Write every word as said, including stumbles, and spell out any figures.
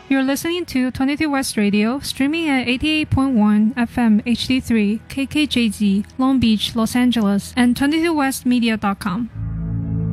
You're listening to twenty-two West Radio, streaming at eighty-eight point one F M H D three, K K J Z, Long Beach, Los Angeles, and twenty-two west media dot com.